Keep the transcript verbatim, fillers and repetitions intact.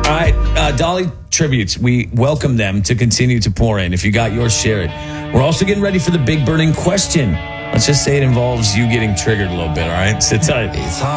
All right, uh, Dolly tributes. We welcome them to continue to pour in. If you got yours, share it. We're also getting ready for the big burning question. Let's just say it involves you getting triggered a little bit, all right? Sit tight.